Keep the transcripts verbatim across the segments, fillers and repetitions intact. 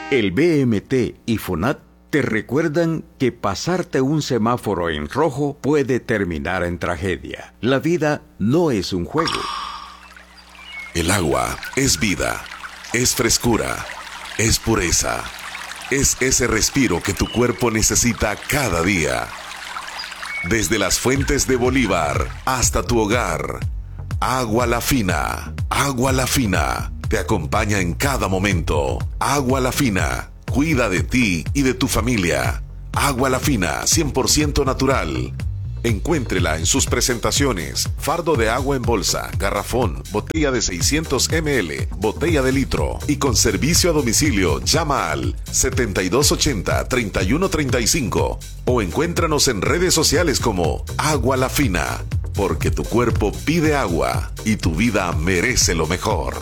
El B M T y FONAT te recuerdan que pasarte un semáforo en rojo puede terminar en tragedia. La vida no es un juego. El agua es vida, es frescura, es pureza, es ese respiro que tu cuerpo necesita cada día. Desde las fuentes de Bolívar hasta tu hogar, Agua La Fina, Agua La Fina, te acompaña en cada momento. Agua La Fina, cuida de ti y de tu familia. Agua La Fina, cien por ciento natural. Encuéntrela en sus presentaciones: fardo de agua en bolsa, garrafón, botella de seiscientos mililitros, botella de litro, y con servicio a domicilio. Llama al setenta y dos ochenta, treinta y uno treinta y cinco o encuéntranos en redes sociales como Agua La Fina, porque tu cuerpo pide agua y tu vida merece lo mejor.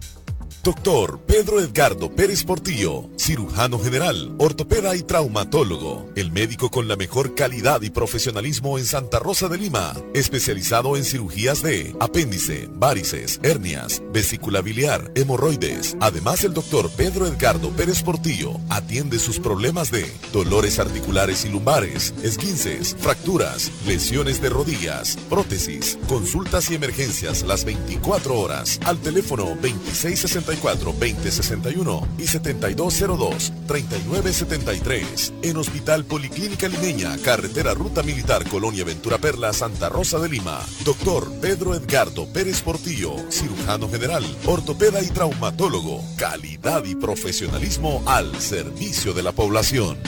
Doctor Pedro Edgardo Pérez Portillo, cirujano general, ortopeda y traumatólogo, el médico con la mejor calidad y profesionalismo en Santa Rosa de Lima, especializado en cirugías de apéndice, varices, hernias, vesícula biliar, hemorroides. Además, el doctor Pedro Edgardo Pérez Portillo atiende sus problemas de dolores articulares y lumbares, esguinces, fracturas, lesiones de rodillas, prótesis, consultas y emergencias las veinticuatro horas al teléfono veintiséis sesenta y cuatro, veinte sesenta y uno y setenta y dos cero dos, treinta y nueve setenta y tres. En Hospital Policlínica Limeña, carretera Ruta Militar, Colonia Ventura Perla, Santa Rosa de Lima. Doctor Pedro Edgardo Pérez Portillo, cirujano general, ortopeda y traumatólogo. Calidad y profesionalismo al servicio de la población.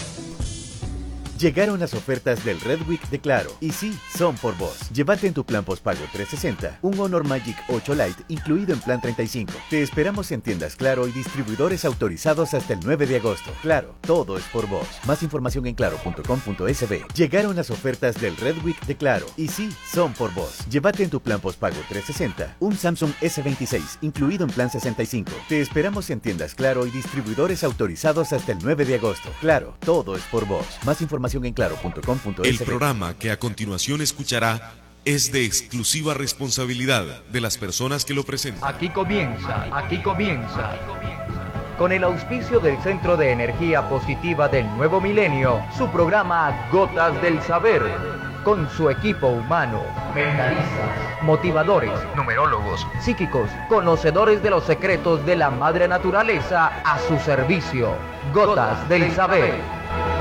Llegaron las ofertas del Red Week de Claro, y sí, son por vos. Llévate en tu plan postpago trescientos sesenta un Honor Magic ocho Lite incluido en plan treinta y cinco. Te esperamos en tiendas Claro y distribuidores autorizados hasta el nueve de agosto. Claro, todo es por vos. Más información en claro punto com punto es be. Llegaron las ofertas del Red Week de Claro, y sí, son por vos. Llévate en tu plan postpago trescientos sesenta un Samsung ese veintiséis incluido en plan sesenta y cinco. Te esperamos en tiendas Claro y distribuidores autorizados hasta el nueve de agosto. Claro, todo es por vos. Más información en claro punto com punto es be. El programa que a continuación escuchará es de exclusiva responsabilidad de las personas que lo presentan. Aquí comienza, aquí comienza, con el auspicio del Centro de Energía Positiva del Nuevo Milenio, su programa Gotas del Saber, con su equipo humano, mentalistas, motivadores, numerólogos, psíquicos, conocedores de los secretos de la madre naturaleza a su servicio. Gotas del Saber.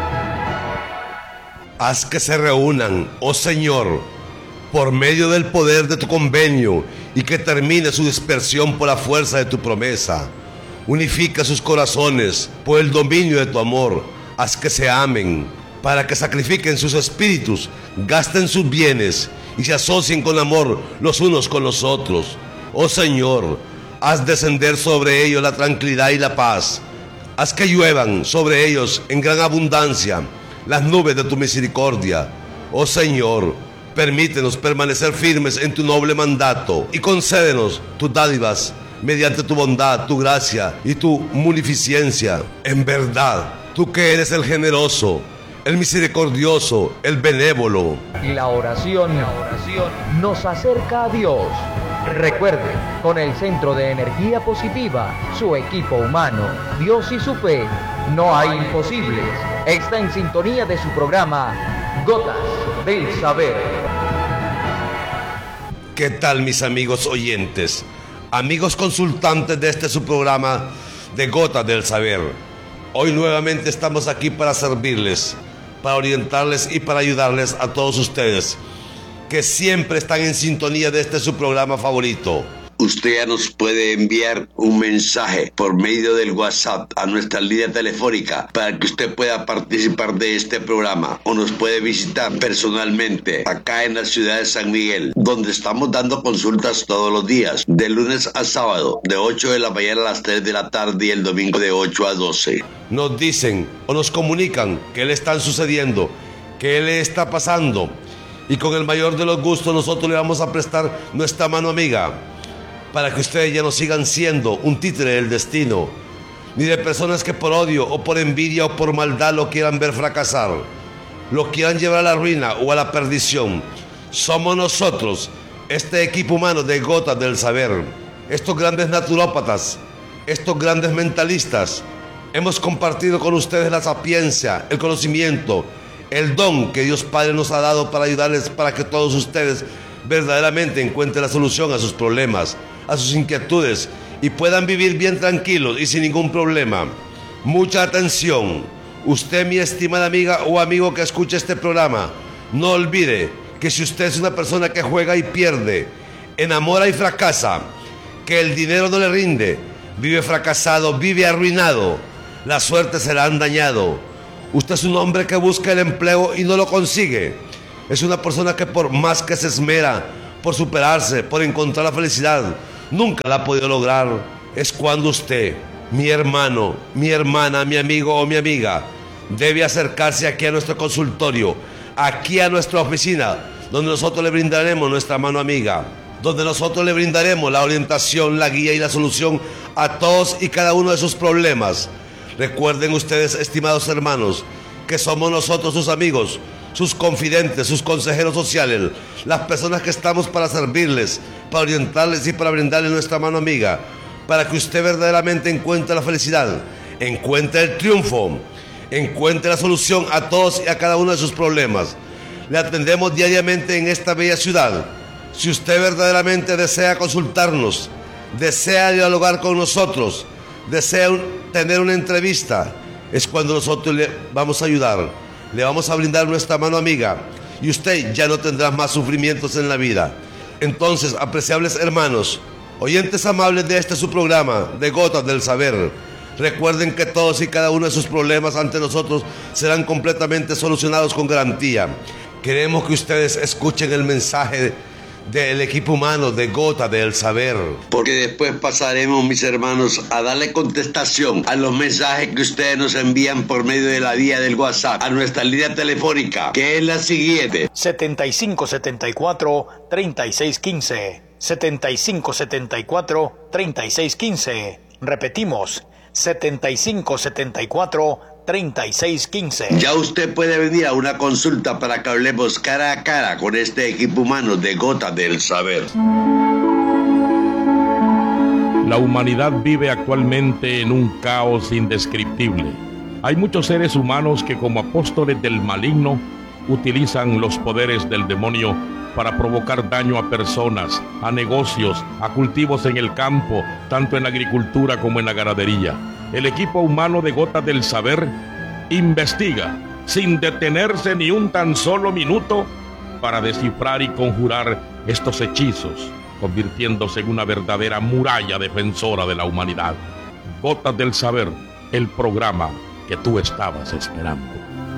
Haz que se reúnan, oh Señor, por medio del poder de tu convenio, y que termine su dispersión por la fuerza de tu promesa. Unifica sus corazones por el dominio de tu amor. Haz que se amen, para que sacrifiquen sus espíritus, gasten sus bienes y se asocien con amor los unos con los otros. Oh Señor, haz descender sobre ellos la tranquilidad y la paz. Haz que lluevan sobre ellos en gran abundancia las nubes de tu misericordia. Oh Señor, permítenos permanecer firmes en tu noble mandato y concédenos tus dádivas mediante tu bondad, tu gracia y tu munificencia. En verdad, tú que eres el generoso, el misericordioso, el benévolo. La oración, la oración nos acerca a Dios. Recuerde, con el Centro de Energía Positiva, su equipo humano, Dios y su fe, no hay imposibles. Está en sintonía de su programa Gotas del Saber. ¿Qué tal, mis amigos oyentes? Amigos consultantes de este su programa de Gotas del Saber. Hoy nuevamente estamos aquí para servirles, para orientarles y para ayudarles a todos ustedes que siempre están en sintonía de este su programa favorito. Usted ya nos puede enviar un mensaje por medio del WhatsApp a nuestra línea telefónica para que usted pueda participar de este programa, o nos puede visitar personalmente acá en la ciudad de San Miguel, donde estamos dando consultas todos los días, de lunes a sábado, de ocho de la mañana a las tres de la tarde y el domingo de ocho a doce. Nos dicen o nos comunican qué le están sucediendo, qué le está pasando, y con el mayor de los gustos nosotros le vamos a prestar nuestra mano amiga, para que ustedes ya no sigan siendo un títere del destino, ni de personas que por odio o por envidia o por maldad lo quieran ver fracasar, lo quieran llevar a la ruina o a la perdición. Somos nosotros, este equipo humano de Gotas del Saber, estos grandes naturópatas, estos grandes mentalistas, Hemos compartido con ustedes la sapiencia, el conocimiento, el don que Dios Padre nos ha dado para ayudarles, para que todos ustedes verdaderamente encuentren la solución a sus problemas, a sus inquietudes y puedan vivir bien tranquilos y sin ningún problema. Mucha atención. Usted, mi estimada amiga o amigo que escucha este programa, no olvide que si usted es una persona que juega y pierde, enamora y fracasa, que el dinero no le rinde, vive fracasado, vive arruinado, la suerte se la han dañado. Usted es un hombre que busca el empleo y no lo consigue. Es una persona que por más que se esmera por superarse, por encontrar la felicidad, nunca la ha podido lograr. Es cuando usted, mi hermano, mi hermana, mi amigo o mi amiga, debe acercarse aquí a nuestro consultorio, aquí a nuestra oficina, donde nosotros le brindaremos nuestra mano amiga, donde nosotros le brindaremos la orientación, la guía y la solución a todos y cada uno de sus problemas. Recuerden ustedes, estimados hermanos, que somos nosotros sus amigos, sus confidentes, sus consejeros sociales, las personas que estamos para servirles, para orientarles y para brindarles nuestra mano amiga, para que usted verdaderamente encuentre la felicidad, encuentre el triunfo, encuentre la solución a todos y a cada uno de sus problemas. Le atendemos diariamente en esta bella ciudad. Si usted verdaderamente desea consultarnos, desea dialogar con nosotros, desea un, tener una entrevista, es cuando nosotros le vamos a ayudar, le vamos a brindar nuestra mano amiga y usted ya no tendrá más sufrimientos en la vida. Entonces, apreciables hermanos, oyentes amables de este su programa, de Gotas del Saber, recuerden que todos y cada uno de sus problemas ante nosotros serán completamente solucionados con garantía. Queremos que ustedes escuchen el mensaje del equipo humano de Gotas del Saber. Porque después pasaremos, mis hermanos, a darle contestación a los mensajes que ustedes nos envían por medio de la vía del WhatsApp a nuestra línea telefónica, que es la siguiente: setenta y cinco setenta y cuatro, treinta y seis quince. setenta y cinco setenta y cuatro, treinta y seis quince. Repetimos, setenta y cinco setenta y cuatro, treinta y seis quince. Ya usted puede venir a una consulta para que hablemos cara a cara con este equipo humano de Gotas del Saber. La humanidad vive actualmente en un caos indescriptible. Hay muchos seres humanos que, como apóstoles del maligno, utilizan los poderes del demonio para provocar daño a personas, a negocios, a cultivos en el campo, tanto en la agricultura como en la ganadería. El equipo humano de Gotas del Saber investiga sin detenerse ni un tan solo minuto para descifrar y conjurar estos hechizos, convirtiéndose en una verdadera muralla defensora de la humanidad. Gotas del Saber, el programa que tú estabas esperando.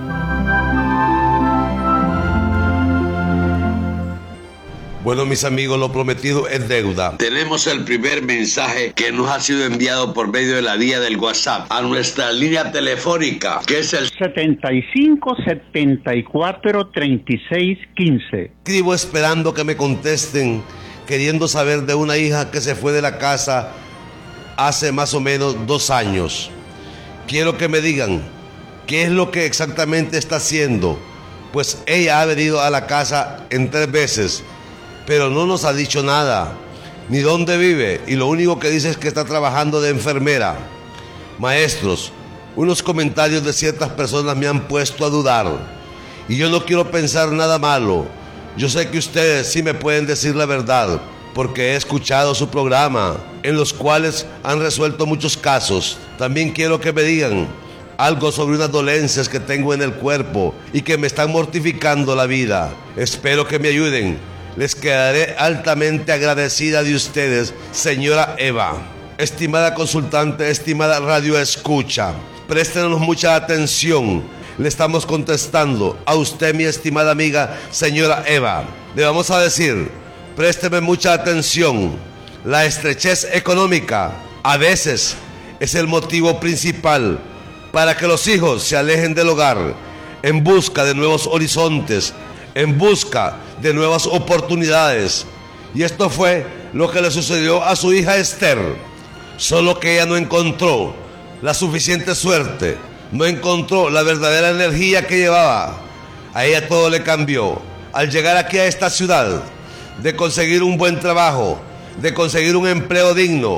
Bueno, mis amigos, lo prometido es deuda. Tenemos el primer mensaje que nos ha sido enviado por medio de la vía del WhatsApp a nuestra línea telefónica, que es el setenta y cinco setenta y cuatro, treinta y seis quince. Escribo esperando que me contesten, queriendo saber de una hija que se fue de la casa hace más o menos dos años. Quiero que me digan qué es lo que exactamente está haciendo, pues ella ha venido a la casa en tres veces, pero no nos ha dicho nada, ni dónde vive, y lo único que dice es que está trabajando de enfermera. Maestros, unos comentarios de ciertas personas me han puesto a dudar, y yo no quiero pensar nada malo. Yo sé que ustedes sí me pueden decir la verdad, porque he escuchado su programa, en los cuales han resuelto muchos casos. También quiero que me digan algo sobre unas dolencias que tengo en el cuerpo y que me están mortificando la vida. Espero que me ayuden. Les quedaré altamente agradecida de ustedes, señora Eva. Estimada consultante, estimada radio escucha, préstenos mucha atención. Le estamos contestando a usted, mi estimada amiga, señora Eva. Le vamos a decir, présteme mucha atención. La estrechez económica a veces es el motivo principal para que los hijos se alejen del hogar en busca de nuevos horizontes, en busca de nuevas oportunidades. Y esto fue lo que le sucedió a su hija Esther, solo que ella no encontró la suficiente suerte, no encontró la verdadera energía que llevaba. A ella todo le cambió al llegar aquí a esta ciudad, de conseguir un buen trabajo, de conseguir un empleo digno,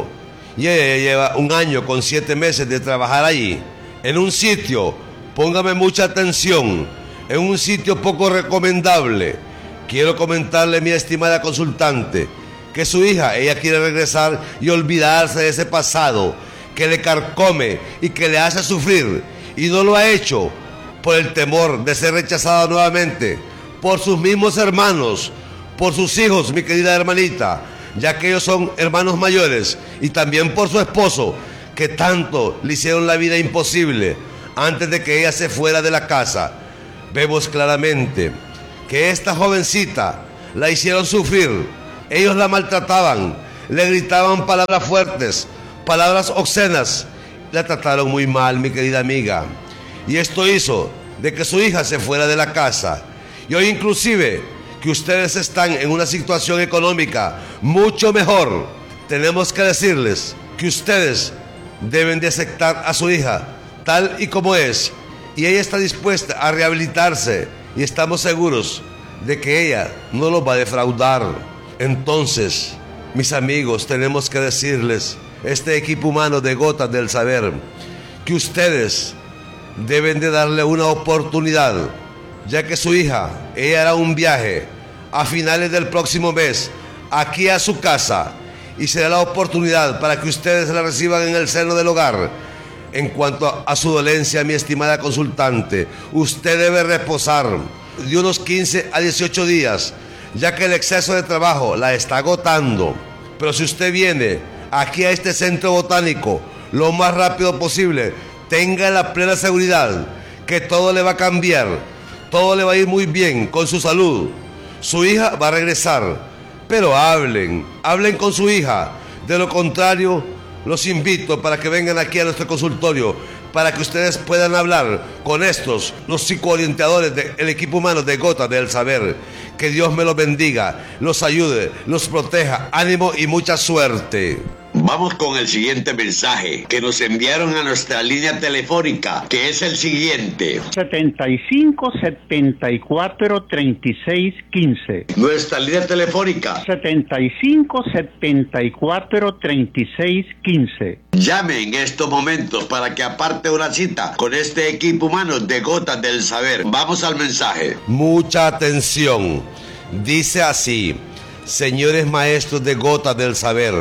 y ella lleva un año con siete meses de trabajar allí, en un sitio, póngame mucha atención, en un sitio poco recomendable. Quiero comentarle, mi estimada consultante, que su hija, ella quiere regresar y olvidarse de ese pasado que le carcome y que le hace sufrir, y no lo ha hecho por el temor de ser rechazada nuevamente, por sus mismos hermanos, por sus hijos, mi querida hermanita, ya que ellos son hermanos mayores, y también por su esposo, que tanto le hicieron la vida imposible antes de que ella se fuera de la casa. Vemos claramente que esta jovencita la hicieron sufrir. Ellos la maltrataban, le gritaban palabras fuertes, palabras obscenas, la trataron muy mal, mi querida amiga, y esto hizo de que su hija se fuera de la casa. Y hoy inclusive que ustedes están en una situación económica mucho mejor, tenemos que decirles que ustedes deben de aceptar a su hija tal y como es, y ella está dispuesta a rehabilitarse, y estamos seguros de que ella no los va a defraudar. Entonces, mis amigos, tenemos que decirles, este equipo humano de Gotas del Saber, que ustedes deben de darle una oportunidad, ya que su hija, ella hará un viaje a finales del próximo mes aquí a su casa, y será la oportunidad para que ustedes la reciban en el seno del hogar. En cuanto a su dolencia, mi estimada consultante, usted debe reposar de unos quince a dieciocho días, ya que el exceso de trabajo la está agotando. Pero si usted viene aquí a este centro botánico lo más rápido posible, tenga la plena seguridad que todo le va a cambiar, todo le va a ir muy bien con su salud. Su hija va a regresar, pero hablen, hablen con su hija. De lo contrario, los invito para que vengan aquí a nuestro consultorio, para que ustedes puedan hablar con estos, los psicoorientadores del equipo humano de Gotas del Saber. Que Dios me los bendiga, los ayude, los proteja, ánimo y mucha suerte. Vamos con el siguiente mensaje que nos enviaron a nuestra línea telefónica, que es el siguiente: setenta y cinco, setenta y cuatro, treinta y seis, quince. Nuestra línea telefónica: setenta y cinco, setenta y cuatro, treinta y seis, quince. Llame en estos momentos para que aparte una cita con este equipo humano de Gotas del Saber. Vamos al mensaje. Mucha atención. Dice así: señores maestros de Gotas del Saber,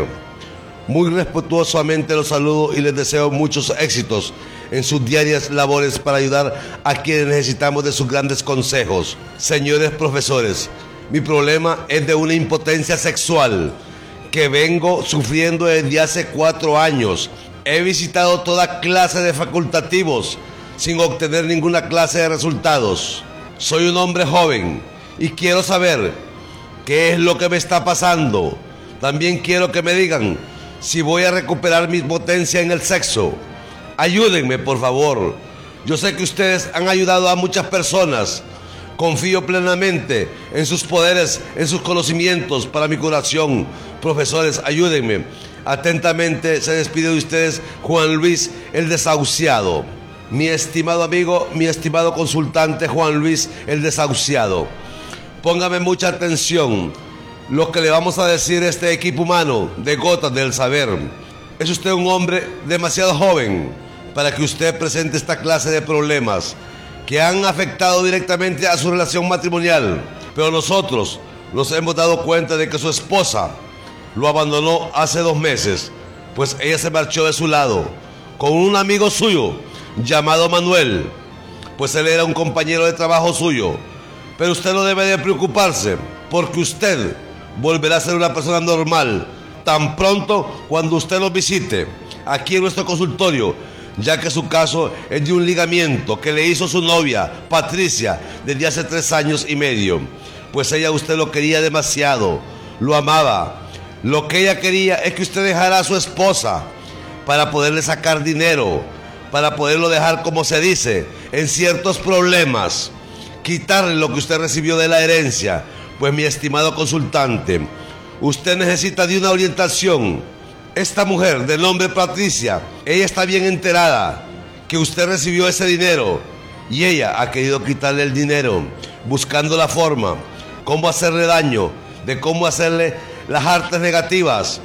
muy respetuosamente los saludo y les deseo muchos éxitos en sus diarias labores para ayudar a quienes necesitamos de sus grandes consejos. Señores profesores, mi problema es de una impotencia sexual que vengo sufriendo desde hace cuatro años. He visitado toda clase de facultativos sin obtener ninguna clase de resultados. Soy un hombre joven y quiero saber qué es lo que me está pasando. También quiero que me digan si voy a recuperar mi potencia en el sexo. Ayúdenme, por favor. Yo sé que ustedes han ayudado a muchas personas. Confío plenamente en sus poderes, en sus conocimientos para mi curación. Profesores, ayúdenme. Atentamente se despide de ustedes Juan Luis el Desahuciado. Mi estimado amigo, mi estimado consultante Juan Luis el Desahuciado, póngame mucha atención. Lo que le vamos a decir a este equipo humano de Gotas del Saber. Es usted un hombre demasiado joven para que usted presente esta clase de problemas que han afectado directamente a su relación matrimonial. Pero nosotros nos hemos dado cuenta de que su esposa lo abandonó hace dos meses, pues ella se marchó de su lado con un amigo suyo llamado Manuel, pues él era un compañero de trabajo suyo. Pero usted no debe de preocuparse, porque usted volverá a ser una persona normal tan pronto cuando usted nos visite aquí en nuestro consultorio, ya que su caso es de un ligamiento que le hizo su novia, Patricia, desde hace tres años y medio. Pues ella a usted lo quería demasiado, lo amaba. Lo que ella quería es que usted dejara a su esposa para poderle sacar dinero, para poderlo dejar, como se dice, en ciertos problemas, quitarle lo que usted recibió de la herencia. Pues mi estimado consultante, usted necesita de una orientación. Esta mujer de nombre Patricia, ella está bien enterada que usted recibió ese dinero y ella ha querido quitarle el dinero, buscando la forma, cómo hacerle daño, de cómo hacerle las artes negativas.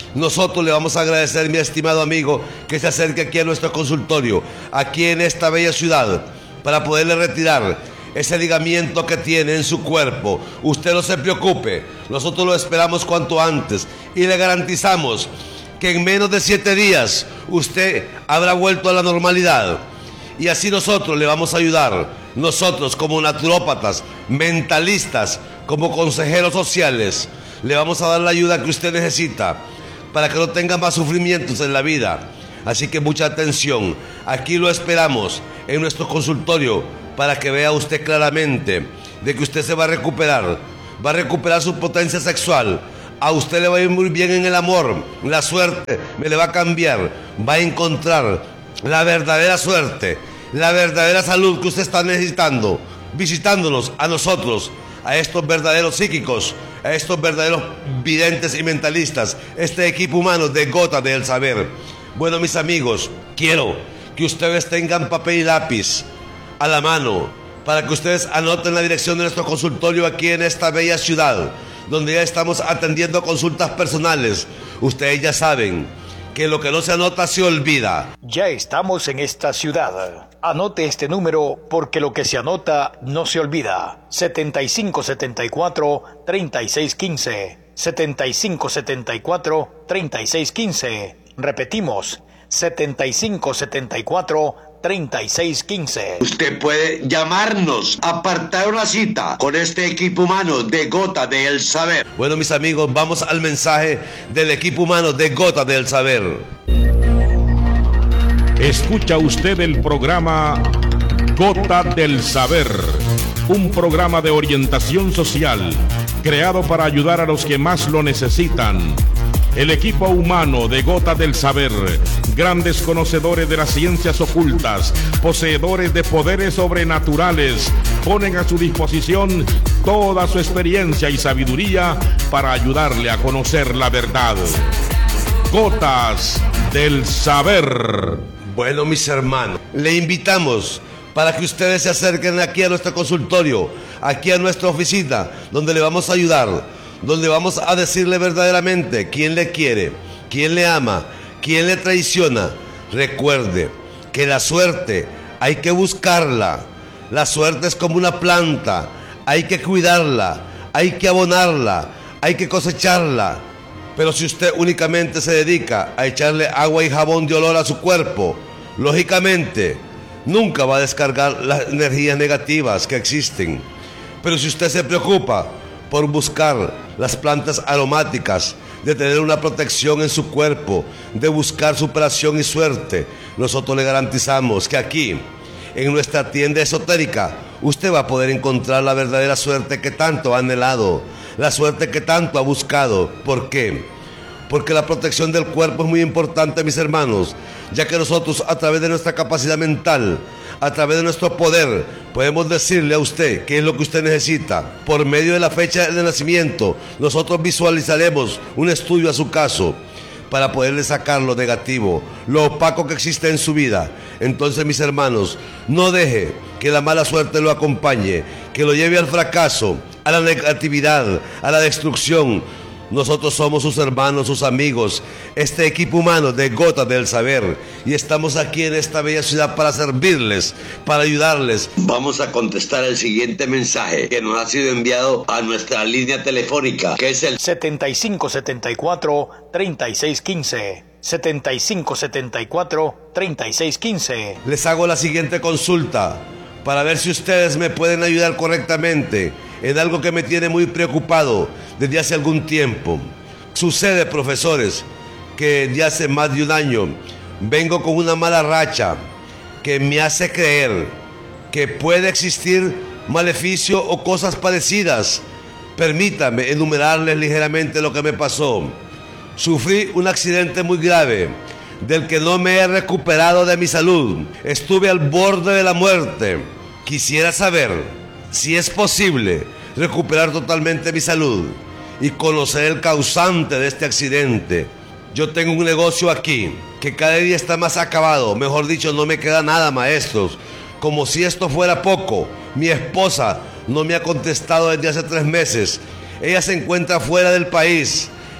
nosotros le vamos a agradecer, mi estimado amigo, que se acerque aquí a nuestro consultorio, aquí en esta bella ciudad, para poderle retirar ese ligamiento que tiene en su cuerpo. Usted no se preocupe, nosotros lo esperamos cuanto antes y le garantizamos que en menos de siete días usted habrá vuelto a la normalidad. Y así nosotros le vamos a ayudar, nosotros como naturópatas, mentalistas, como consejeros sociales, le vamos a dar la ayuda que usted necesita para que no tenga más sufrimientos en la vida. Así que mucha atención, aquí lo esperamos en nuestro consultorio para que vea usted claramente de que usted se va a recuperar, va a recuperar su potencia sexual, a usted le va a ir muy bien en el amor, la suerte me le va a cambiar, va a encontrar la verdadera suerte, la verdadera salud que usted está necesitando, visitándonos a nosotros, a estos verdaderos psíquicos, a estos verdaderos videntes y mentalistas, este equipo humano de Gotas del Saber. Bueno, mis amigos, quiero que ustedes tengan papel y lápiz a la mano para que ustedes anoten la dirección de nuestro consultorio aquí en esta bella ciudad, donde ya estamos atendiendo consultas personales. Ustedes ya saben que lo que no se anota se olvida. Ya estamos en esta ciudad. Anote este número porque lo que se anota no se olvida. setenta y cinco setenta y cuatro, treinta y seis quince. setenta y cinco setenta y cuatro, treinta y seis quince. Repetimos, setenta y cinco setenta y cuatro, treinta y seis quince. Usted puede llamarnos, apartar una cita con este equipo humano de Gotas del Saber. Bueno, mis amigos, vamos al mensaje del equipo humano de Gotas del Saber. Escucha usted el programa Gotas del Saber, un programa de orientación social creado para ayudar a los que más lo necesitan. El equipo humano de Gotas del Saber, grandes conocedores de las ciencias ocultas, poseedores de poderes sobrenaturales, ponen a su disposición toda su experiencia y sabiduría para ayudarle a conocer la verdad. Gotas del Saber. Bueno, mis hermanos, le invitamos para que ustedes se acerquen aquí a nuestro consultorio, aquí a nuestra oficina, donde le vamos a ayudar, donde vamos a decirle verdaderamente quién le quiere, quién le ama, quién le traiciona. Recuerde que la suerte hay que buscarla. La suerte es como una planta, hay que cuidarla, hay que abonarla, hay que cosecharla. Pero si usted únicamente se dedica a echarle agua y jabón de olor a su cuerpo, lógicamente nunca va a descargar las energías negativas que existen. Pero si usted se preocupa por buscar las plantas aromáticas, de tener una protección en su cuerpo, de buscar superación y suerte, nosotros le garantizamos que aquí, en nuestra tienda esotérica, usted va a poder encontrar la verdadera suerte que tanto ha anhelado, la suerte que tanto ha buscado. ¿Por qué? Porque la protección del cuerpo es muy importante, mis hermanos, ya que nosotros, a través de nuestra capacidad mental, a través de nuestro poder, podemos decirle a usted qué es lo que usted necesita. Por medio de la fecha de nacimiento, nosotros visualizaremos un estudio a su caso para poderle sacar lo negativo, lo opaco que existe en su vida. Entonces, mis hermanos, no deje que la mala suerte lo acompañe, que lo lleve al fracaso, a la negatividad, a la destrucción. Nosotros somos sus hermanos, sus amigos, este equipo humano de Gotas del Saber, y estamos aquí en esta bella ciudad para servirles, para ayudarles. Vamos a contestar el siguiente mensaje que nos ha sido enviado a nuestra línea telefónica, que es el setenta y cinco setenta y cuatro, treinta y seis quince. setenta y cinco setenta y cuatro, treinta y seis quince. Les hago la siguiente consulta para ver si ustedes me pueden ayudar correctamente en algo que me tiene muy preocupado desde hace algún tiempo. Sucede, profesores, que desde hace más de un año vengo con una mala racha que me hace creer que puede existir maleficio o cosas parecidas. Permítame enumerarles ligeramente lo que me pasó. Sufrí un accidente muy grave, del que no me he recuperado de mi salud. Estuve al borde de la muerte. Quisiera saber si es posible recuperar totalmente mi salud y conocer el causante de este accidente. Yo tengo un negocio aquí que cada día está más acabado. Mejor dicho, no me queda nada, maestros. Como si esto fuera poco, mi esposa no me ha contestado desde hace tres meses. Ella se encuentra fuera del país.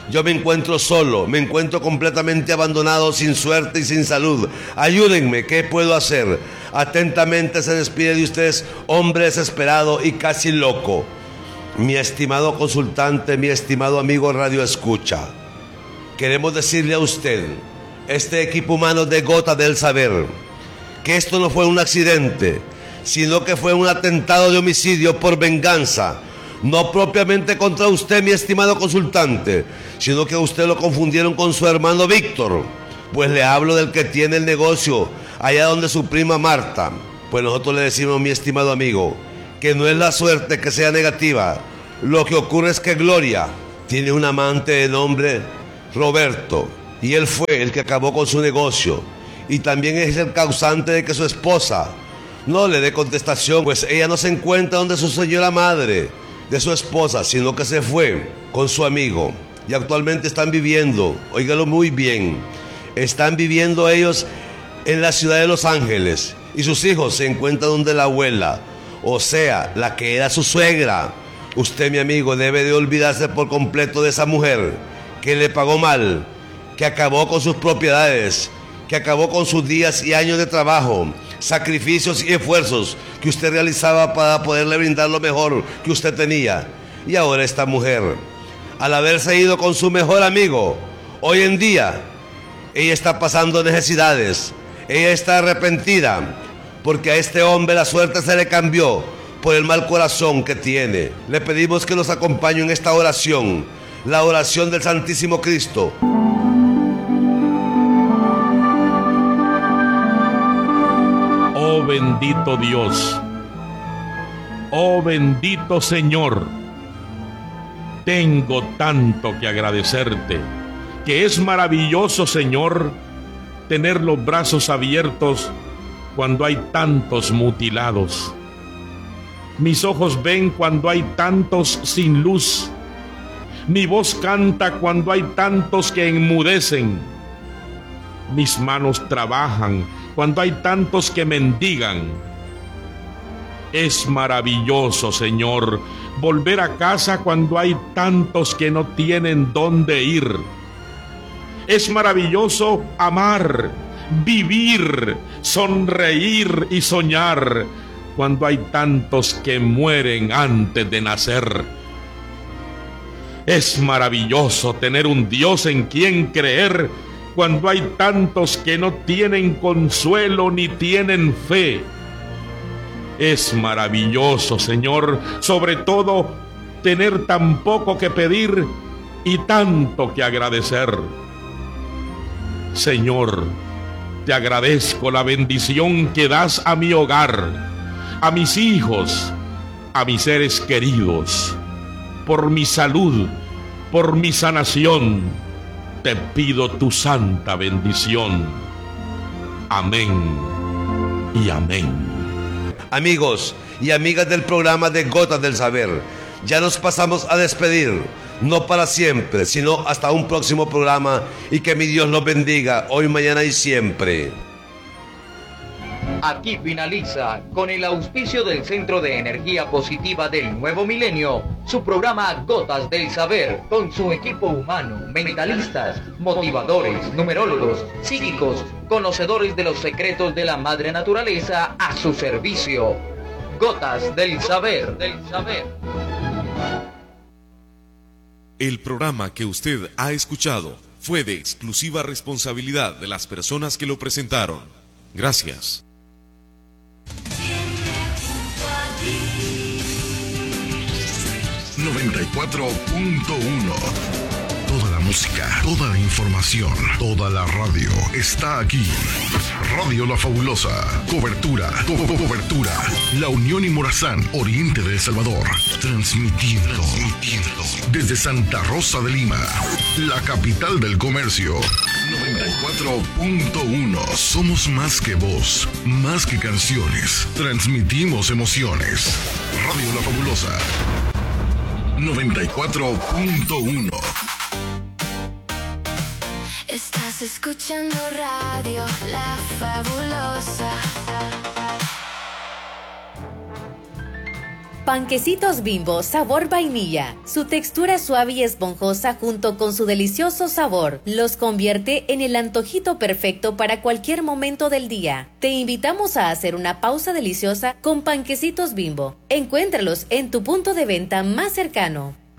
Yo me encuentro solo, me encuentro completamente abandonado, sin suerte y sin salud. Ayúdenme, ¿qué puedo hacer? Atentamente se despide de ustedes, hombre desesperado y casi loco. Mi estimado consultante, mi estimado amigo Radio Escucha, queremos decirle a usted, este equipo humano de Gotas del Saber, que esto no fue un accidente, sino que fue un atentado de homicidio por venganza. No propiamente contra usted, mi estimado consultante, sino que a usted lo confundieron con su hermano Víctor. Pues le hablo del que tiene el negocio allá donde su prima Marta. Pues nosotros le decimos, mi estimado amigo, que no es la suerte que sea negativa. Lo que ocurre es que Gloria tiene un amante de nombre Roberto, y él fue el que acabó con su negocio, y también es el causante de que su esposa no le dé contestación, pues ella no se encuentra donde su señora madre de su esposa, sino que se fue con su amigo, y actualmente están viviendo, óigalo muy bien, están viviendo ellos en la ciudad de Los Ángeles, y sus hijos se encuentran donde la abuela, o sea, la que era su suegra. Usted, mi amigo, debe de olvidarse por completo de esa mujer que le pagó mal, que acabó con sus propiedades, que acabó con sus días y años de trabajo, sacrificios y esfuerzos que usted realizaba para poderle brindar lo mejor que usted tenía. Y ahora esta mujer, al haberse ido con su mejor amigo, hoy en día ella está pasando necesidades, ella está arrepentida, porque a este hombre la suerte se le cambió por el mal corazón que tiene. Le pedimos que nos acompañe en esta oración, la oración del Santísimo Cristo. Oh bendito Dios, oh bendito Señor, tengo tanto que agradecerte, que es maravilloso, Señor, tener los brazos abiertos cuando hay tantos mutilados. Mis ojos ven cuando hay tantos sin luz. Mi voz canta cuando hay tantos que enmudecen. Mis manos trabajan cuando hay tantos que mendigan. Es maravilloso, Señor, volver a casa cuando hay tantos que no tienen dónde ir. Es maravilloso amar, vivir, sonreír y soñar cuando hay tantos que mueren antes de nacer. Es maravilloso tener un Dios en quien creer cuando hay tantos que no tienen consuelo ni tienen fe. Es maravilloso, Señor, sobre todo tener tan poco que pedir y tanto que agradecer. Señor, te agradezco la bendición que das a mi hogar, a mis hijos, a mis seres queridos, por mi salud, por mi sanación. Te pido tu santa bendición. Amén y amén. Amigos y amigas del programa de Gotas del Saber, ya nos pasamos a despedir, no para siempre, sino hasta un próximo programa, y que mi Dios los bendiga hoy, mañana y siempre. Aquí finaliza, con el auspicio del Centro de Energía Positiva del Nuevo Milenio, su programa Gotas del Saber, con su equipo humano, mentalistas, motivadores, numerólogos, psíquicos, conocedores de los secretos de la madre naturaleza a su servicio. Gotas del Saber, del Saber. El programa que usted ha escuchado fue de exclusiva responsabilidad de las personas que lo presentaron. Gracias. noventa y cuatro punto uno. Toda la música, toda la información, toda la radio está aquí. Radio La Fabulosa. Cobertura, co co cobertura. La Unión y Morazán, oriente de El Salvador. Transmitiendo, transmitiendo desde Santa Rosa de Lima, la capital del comercio. noventa y cuatro punto uno. Somos más que voz, más que canciones. Transmitimos emociones. Radio La Fabulosa. noventa y cuatro punto uno. Estás escuchando Radio La Fabulosa. Panquecitos Bimbo sabor vainilla. Su textura suave y esponjosa junto con su delicioso sabor los convierte en el antojito perfecto para cualquier momento del día. Te invitamos a hacer una pausa deliciosa con Panquecitos Bimbo. Encuéntralos en tu punto de venta más cercano.